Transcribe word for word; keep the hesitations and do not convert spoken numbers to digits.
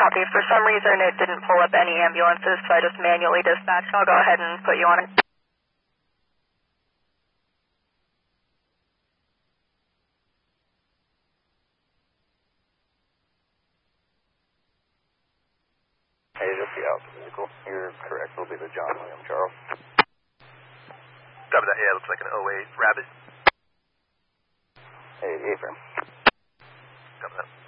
Copy. For some reason, it didn't pull up any ambulances, so I just manually dispatched. I'll go ahead and put you on it. Hey, just the out vehicle. You're correct. It'll be the John William Charles. Copy that. Yeah, it looks like an oh eight Rabbit. Hey, affirm. Copy that.